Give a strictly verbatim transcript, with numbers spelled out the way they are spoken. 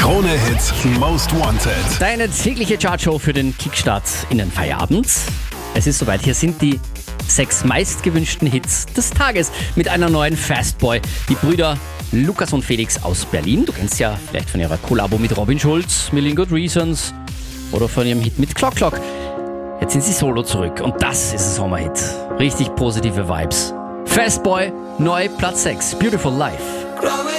Krone Hits Most Wanted. Deine tägliche Chartshow für den Kickstart in den Feierabend. Es ist soweit, hier sind die sechs meistgewünschten Hits des Tages mit einer neuen Fastboy. Die Brüder Lukas und Felix aus Berlin. Du kennst ja vielleicht von ihrer Kollabo mit Robin Schulz, Million Good Reasons oder von ihrem Hit mit Clock Clock. Jetzt sind sie solo zurück und das ist ein Sommerhit. Richtig positive Vibes. Fastboy, neu Platz sechs, Beautiful Life.